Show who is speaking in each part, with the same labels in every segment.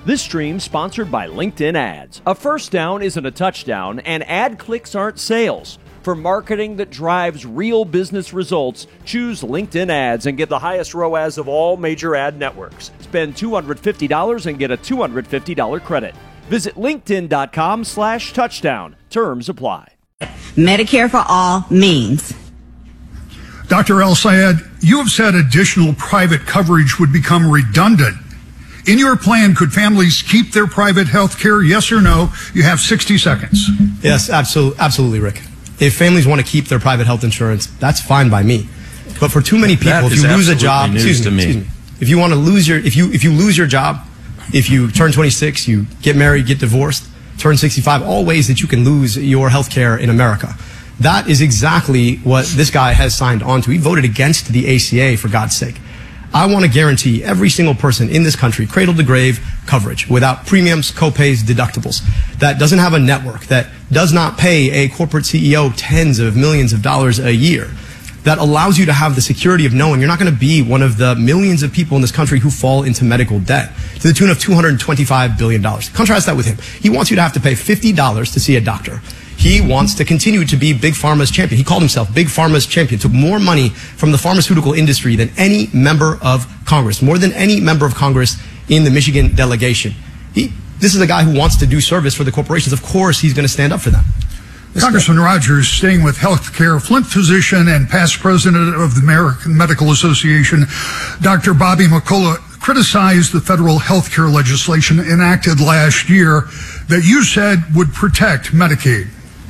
Speaker 1: This stream sponsored by LinkedIn Ads. A first down isn't a touchdown, and ad clicks aren't sales. For marketing that drives real business results, choose LinkedIn Ads and get the highest ROAS of all major ad networks. Spend $250 and get a $250 credit. Visit linkedin.com/touchdown. Terms apply.
Speaker 2: Medicare for all means.
Speaker 3: Dr. El-Sayed, you have said additional private coverage would become redundant. In your plan, could families keep their private health care? Yes or no? You have 60 seconds.
Speaker 4: Yes, absolutely, Rick. If families want to keep their private health insurance, that's fine by me. But for too many people, if you lose a job, excuse me, if you want to lose your, if you lose your job, if you turn 26, you get married, get divorced, turn 65, all ways that you can lose your health care in America. That is exactly what this guy has signed on to. He voted against the ACA, for God's sake. I want to guarantee every single person in this country cradle to grave coverage without premiums, copays, deductibles, that doesn't have a network, that does not pay a corporate CEO tens of millions of dollars a year, that allows you to have the security of knowing you're not going to be one of the millions of people in this country who fall into medical debt to the tune of $225 billion. Contrast that with him. He wants you to have to pay $50 to see a doctor. He wants to continue to be Big Pharma's champion. He called himself Big Pharma's champion, took more money from the pharmaceutical industry than any member of Congress, more than any member of Congress in the Michigan delegation. This is a guy who wants to do service for the corporations. Of course, he's going to stand up for them.
Speaker 3: Congressman Rogers, staying with healthcare, Flint physician and past president of the American Medical Association, Dr. Bobby McCullough, criticized the federal healthcare legislation enacted last year that you said would protect Medicaid.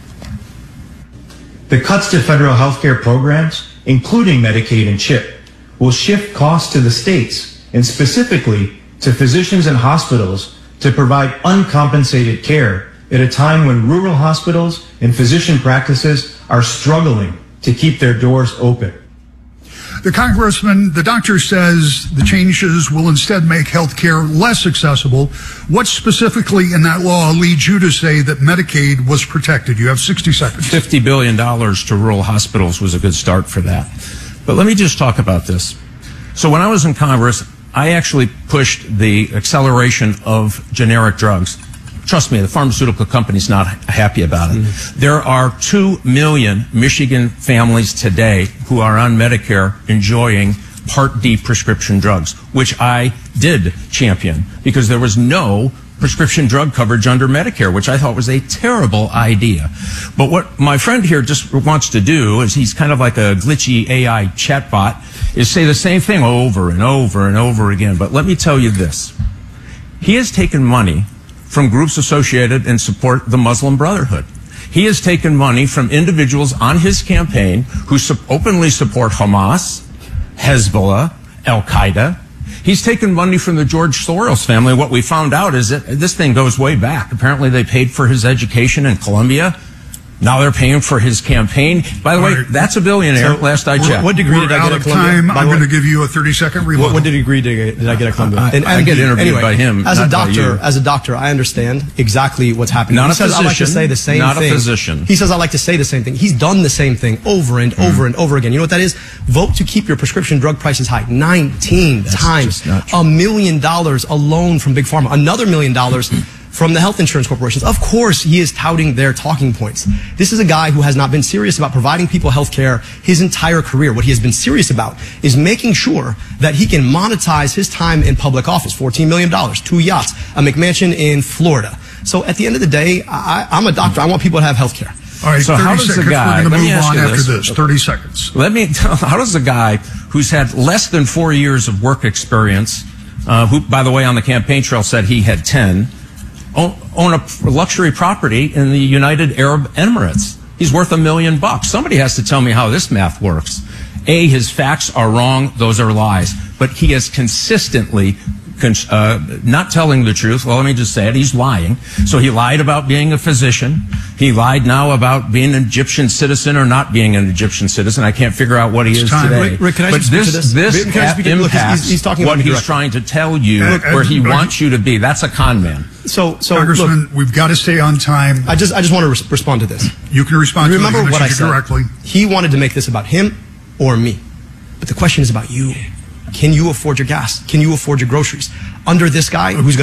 Speaker 5: The cuts to federal healthcare programs, including Medicaid and CHIP, will shift costs to the states and specifically to physicians and hospitals to provide uncompensated care at a time when rural hospitals and physician practices are struggling to keep their doors open.
Speaker 3: The doctor says the changes will instead make health care less accessible. What specifically in that law leads you to say that Medicaid was protected? You have 60 seconds.
Speaker 6: $50 billion to rural hospitals was a good start for that. But let me just talk about this. So when I was in Congress, I actually pushed the acceleration of generic drugs. Trust me, the pharmaceutical company's not happy about it. There are 2 million Michigan families today who are on Medicare enjoying Part D prescription drugs, which I did champion because there was no prescription drug coverage under Medicare, which I thought was a terrible idea. But what my friend here just wants to do is he's kind of like a glitchy AI chatbot, is say the same thing over and over and over again. But let me tell you this. He has taken money from groups associated and support the Muslim Brotherhood. He has taken money from individuals on his campaign who openly support Hamas, Hezbollah, Al-Qaeda. He's taken money from the George Soros family. What we found out is that this thing goes way back. Apparently they paid for his education in Columbia. Now they're paying for his campaign. By the way, that's a billionaire, last I checked.
Speaker 3: What degree did I get at Columbia? I'm going to give you a 30-second rebuttal.
Speaker 4: What degree did I get at Columbia?
Speaker 6: I get interviewed by him,
Speaker 4: as a doctor, I understand exactly what's happening.
Speaker 6: Not
Speaker 4: he
Speaker 6: a
Speaker 4: says
Speaker 6: physician.
Speaker 4: I like to say the same
Speaker 6: not
Speaker 4: thing.
Speaker 6: A physician.
Speaker 4: He says I like to say the same thing. He's done the same thing over and over and over again. You know what that is? Vote to keep your prescription drug prices high. 19 times. $1 million alone from Big Pharma. Another $1 million from the health insurance corporations. Of course, he is touting their talking points. This is a guy who has not been serious about providing people health care his entire career. What he has been serious about is making sure that he can monetize his time in public office. $14 million, 2 yachts, a McMansion in Florida. So at the end of the day, I'm a doctor. I want people to have health care.
Speaker 3: All right,
Speaker 6: so
Speaker 3: 30
Speaker 6: how does
Speaker 3: seconds.
Speaker 6: the guy,
Speaker 3: We're going to move on after this. 30 seconds.
Speaker 6: How does the guy who's had less than 4 years of work experience, who, by the way, on the campaign trail said he had 10, own a luxury property in the United Arab Emirates? He's worth $1 million. Somebody has to tell me how this math works. A, his facts are wrong. Those are lies. But he has consistently not telling the truth. Well, let me just say it. He's lying. So he lied about being a physician. He lied now about being an Egyptian citizen or not being an Egyptian citizen. I can't figure out what he is today.
Speaker 4: Rick, can I
Speaker 6: but this impacts
Speaker 4: he's talking
Speaker 6: what he's trying to tell you, where he wants you to be. That's a con man.
Speaker 3: So Congressman, we've got to stay on time.
Speaker 4: I just want to respond to this.
Speaker 3: You can respond to
Speaker 4: remember what I said
Speaker 3: directly.
Speaker 4: He wanted to make this about him or me. But the question is about you. Can you afford your gas? Can you afford your groceries? Under this guy who's going